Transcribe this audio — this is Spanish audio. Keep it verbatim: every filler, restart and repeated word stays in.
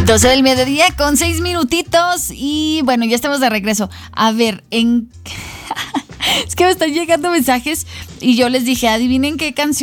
doce del mediodía con seis minutitos y bueno, ya estamos de regreso. A ver, en... es que me están llegando mensajes y yo les dije, adivinen qué canción